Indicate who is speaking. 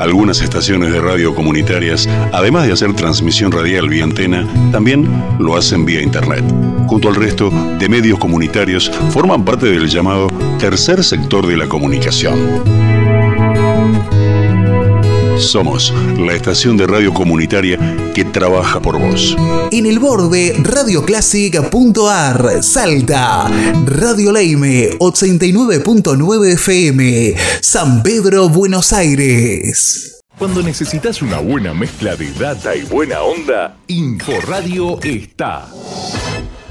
Speaker 1: Algunas estaciones de radio comunitarias, además de hacer transmisión radial vía antena, también lo hacen vía internet. Junto al resto de medios comunitarios, forman parte del llamado tercer sector de la comunicación. Somos la estación de radio comunitaria que trabaja por vos.
Speaker 2: En el borde, radioclásica.ar, Salta. Radio Leime, 89.9 FM, San Pedro, Buenos Aires.
Speaker 3: Cuando necesitas una buena mezcla de data y buena onda, Inforadio está.